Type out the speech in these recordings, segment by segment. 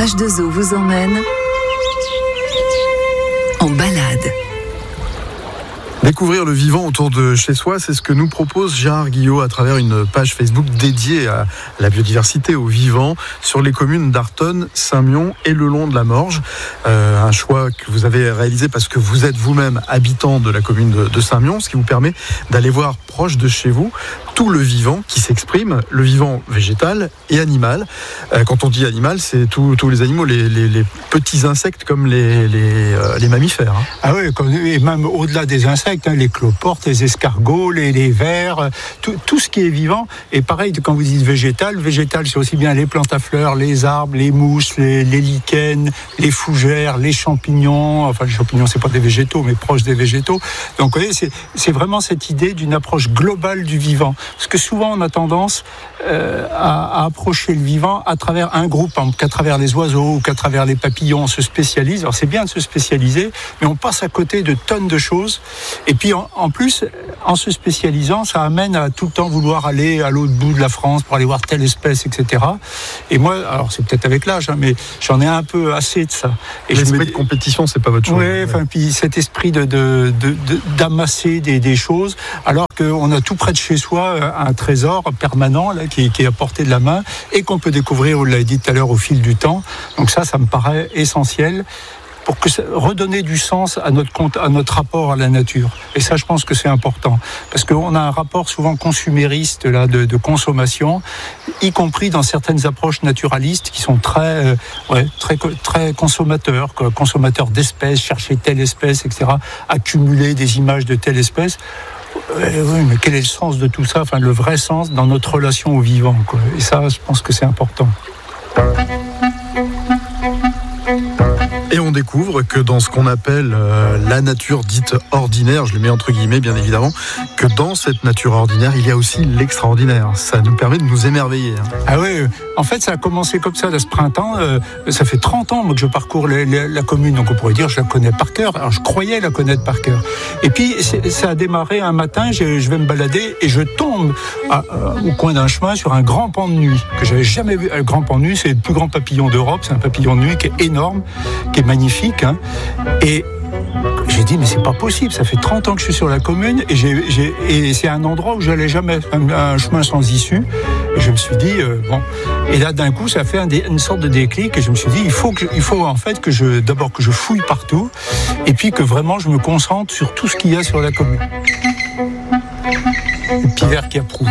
H2O vous emmène en balade. Découvrir le vivant autour de chez soi, c'est ce que nous propose Gérard Guillot à travers une page Facebook dédiée à la biodiversité, au vivant, sur les communes d'Artonne, Saint-Mion et le long de la Morge. Un choix que vous avez réalisé parce que vous êtes vous-même habitant de la commune de Saint-Mion, ce qui vous permet d'aller voir proche de chez vous tout le vivant qui s'exprime, le vivant végétal et animal. Quand on dit animal, c'est tous les animaux, les petits insectes comme les mammifères. Hein. Ah oui, et même au-delà des insectes, les cloportes, les escargots, les vers, tout ce qui est vivant. Et pareil, quand vous dites végétal, c'est aussi bien les plantes à fleurs, les arbres, les mousses, les lichens, les fougères, les champignons. Enfin, les champignons, c'est pas des végétaux, mais proches des végétaux. Donc, vous voyez, c'est vraiment cette idée d'une approche globale du vivant. Parce que souvent, on a tendance à approcher le vivant à travers un groupe, qu'à travers les oiseaux ou qu'à travers les papillons, on se spécialise. Alors, c'est bien de se spécialiser, mais on passe à côté de tonnes de choses. Et puis, en plus, en se spécialisant, ça amène à tout le temps vouloir aller à l'autre bout de la France pour aller voir telle espèce, etc. Et moi, alors c'est peut-être avec l'âge, mais j'en ai un peu assez de ça. Et l'esprit de compétition, c'est pas votre chose. Oui, puis cet esprit d'amasser des choses, alors qu'on a tout près de chez soi un trésor permanent là, qui est à portée de la main et qu'on peut découvrir, on l'a dit tout à l'heure, au fil du temps. Donc ça me paraît essentiel pour redonner du sens à notre rapport à la nature. Et ça, je pense que c'est important. Parce qu'on a un rapport souvent consumériste là, de consommation, y compris dans certaines approches naturalistes qui sont très consommateurs, quoi. Consommateurs d'espèces, chercher telle espèce, etc., accumuler des images de telle espèce. Oui, mais quel est le sens de tout ça ? Enfin, le vrai sens dans notre relation au vivant, quoi. Et ça, je pense que c'est important. Et on découvre que dans ce qu'on appelle la nature dite ordinaire, je le mets entre guillemets bien évidemment, que dans cette nature ordinaire, il y a aussi l'extraordinaire. Ça nous permet de nous émerveiller. Ah oui, en fait ça a commencé comme ça, là, ce printemps. Ça fait 30 ans moi, que je parcours la commune, donc on pourrait dire je la connais par cœur. Alors je croyais la connaître par cœur. Et puis ça a démarré un matin, je vais me balader et je tombe au coin d'un chemin sur un grand pan de nuit que j'avais jamais vu. Le grand pan de nuit, c'est le plus grand papillon d'Europe, c'est un papillon de nuit qui est énorme, qui est magnifique, hein. Et j'ai dit mais c'est pas possible, ça fait 30 ans que je suis sur la commune et c'est un endroit où j'allais jamais, un chemin sans issue. Et je me suis dit bon, et là d'un coup ça a fait une sorte de déclic et je me suis dit il faut en fait que je fouille partout et puis que vraiment je me concentre sur tout ce qu'il y a sur la commune. Le petit verre qui approuve.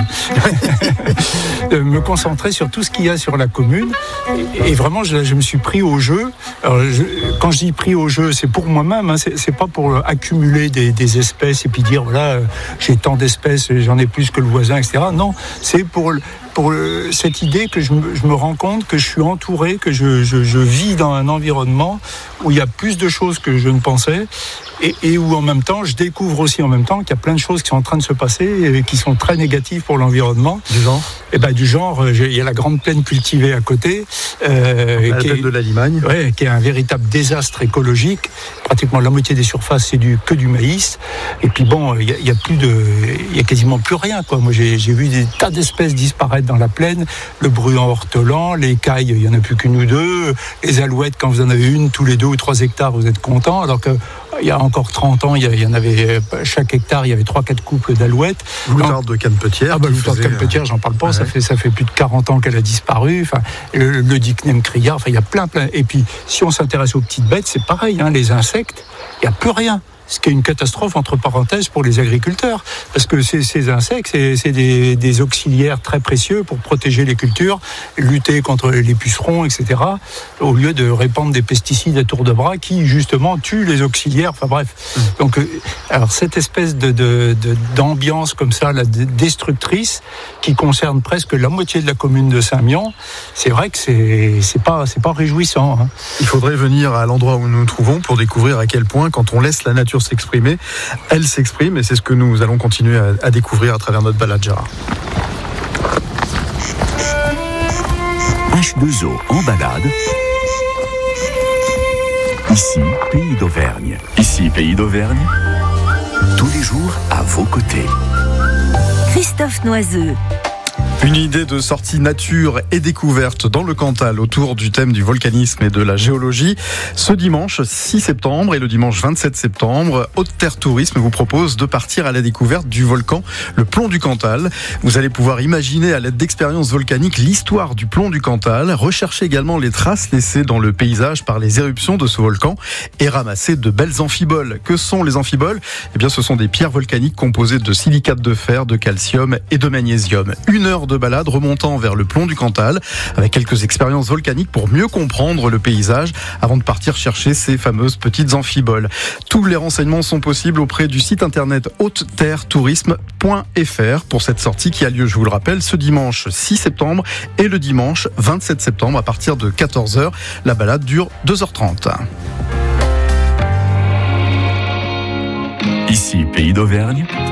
Me concentrer sur tout ce qu'il y a sur la commune. Et vraiment, je me suis pris au jeu. Alors, quand je dis pris au jeu, c'est pour moi-même. Hein, c'est pas pour accumuler des espèces et puis dire, voilà, j'ai tant d'espèces, j'en ai plus que le voisin, etc. Non, c'est pour cette idée que je me rends compte que je suis entouré, que je vis dans un environnement où il y a plus de choses que je ne pensais et où en même temps, je découvre aussi en même temps qu'il y a plein de choses qui sont en train de se passer et qui sont très négatives pour l'environnement. Du genre ? Du genre, il y a la grande plaine cultivée à côté. La plaine de la Limagne. Ouais, qui est un véritable désastre écologique. Pratiquement la moitié des surfaces, c'est que du maïs. Et puis bon, il y a quasiment plus rien, quoi. Moi, j'ai vu des tas d'espèces disparaître dans la plaine. Le bruant ortolan, les cailles, il y en a plus qu'une ou deux. Les alouettes, quand vous en avez une tous les 2 ou 3 hectares, vous êtes content. Alors que il y a encore 30 ans, il y en avait, chaque hectare, il y avait 3-4 couples d'alouettes. L'outarde de Canepetière. L'outarde de Canepetière, j'en parle pas, ouais. ça fait plus de 40 ans qu'elle a disparu. Enfin, le Dicnem criard, enfin, il y a plein. Et puis, si on s'intéresse aux petites bêtes, c'est pareil, hein, les insectes, il n'y a plus rien. Ce qui est une catastrophe, entre parenthèses, pour les agriculteurs. Parce que ces insectes, c'est des auxiliaires très précieux pour protéger les cultures, lutter contre les pucerons, etc., au lieu de répandre des pesticides à tour de bras qui, justement, tuent les auxiliaires. Enfin bref. Donc, alors, cette espèce d'ambiance comme ça, là, destructrice, qui concerne presque la moitié de la commune de Saint-Mion, c'est vrai que c'est pas réjouissant. Hein. Il faudrait venir à l'endroit où nous nous trouvons pour découvrir à quel point, quand on laisse la nature s'exprimer, elle s'exprime, et c'est ce que nous allons continuer à découvrir à travers notre balade, Gérard. H2O en balade. Ici, Pays d'Auvergne. Ici, Pays d'Auvergne. Tous les jours à vos côtés. Christophe Noiseux. Une idée de sortie nature et découverte dans le Cantal autour du thème du volcanisme et de la géologie. Ce dimanche 6 septembre et le dimanche 27 septembre, Haute-Terre Tourisme vous propose de partir à la découverte du volcan, le plomb du Cantal. Vous allez pouvoir imaginer à l'aide d'expériences volcaniques l'histoire du plomb du Cantal, rechercher également les traces laissées dans le paysage par les éruptions de ce volcan et ramasser de belles amphiboles. Que sont les amphiboles ? Eh bien, ce sont des pierres volcaniques composées de silicate de fer, de calcium et de magnésium. 1 heure de balade remontant vers le plomb du Cantal avec quelques expériences volcaniques pour mieux comprendre le paysage avant de partir chercher ces fameuses petites amphiboles. Tous les renseignements sont possibles auprès du site internet haute-terre-tourisme.fr pour cette sortie qui a lieu, je vous le rappelle, ce dimanche 6 septembre et le dimanche 27 septembre à partir de 14h. La balade dure 2h30. Ici, Pays d'Auvergne.